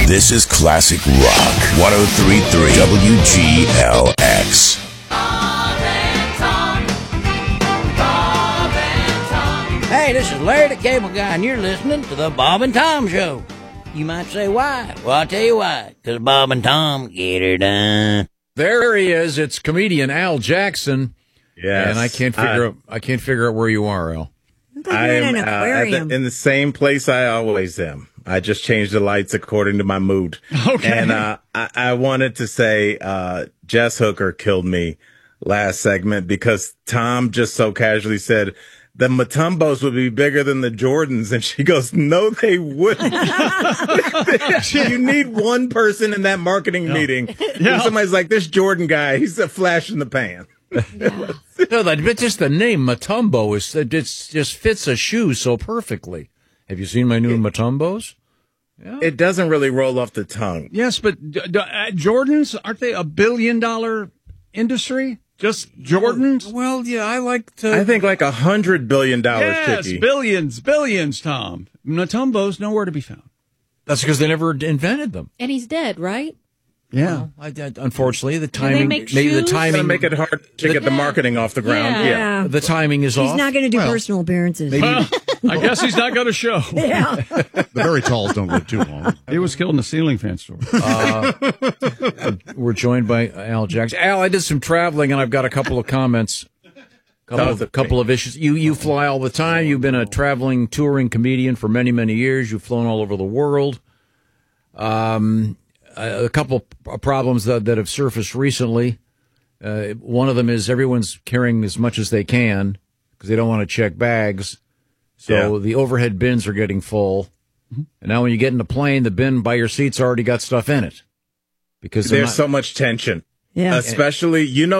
This is Classic Rock 103.3 WGLX. Hey, this is Larry the Cable Guy, and you're listening to the Bob and Tom Show. You might say, why? Well, I'll tell you why. Because Bob and Tom get her done. There he is. It's comedian Al Jackson. Yes. And I can't figure out where you are, Al. I am in the same place I always am. I just changed the lights according to my mood. Okay. And I wanted to say Jess Hooker killed me last segment because Tom just so casually said the Mutombos would be bigger than the Jordans. And she goes, no, they wouldn't. You need one person in that marketing meeting. Yeah. Somebody's like, this Jordan guy, he's a flash in the pan. No, but just the name Mutombo just fits a shoe so perfectly. Have you seen my new Mutombos? Yeah. It doesn't really roll off the tongue. Yes, but Jordans, aren't they $1 billion industry? Just Jordans? Well, yeah, I think like $100 billion. Yes, Chicky. billions, Tom. Mutombos nowhere to be found. That's because they never invented them. And he's dead, right? Yeah. Unfortunately, the timing. they make Maybe the shoes? timing. It's going to make it hard to get the marketing off the ground. Yeah. The timing is off. He's not going to do personal appearances. Well, I guess he's not going to show. Yeah. The very talls don't live too long. He was killed in a ceiling fan store. We're joined by Al Jackson. Al, I did some traveling, and I've got a couple of comments. Couple of issues. You fly all the time. You've been a traveling, touring comedian for many, many years. You've flown all over the world. A couple of problems that have surfaced recently. One of them is everyone's carrying as much as they can because they don't want to check bags. So the overhead bins are getting full. And now when you get in a plane, the bin by your seat's already got stuff in it. Because there's so much tension. Yeah. Especially,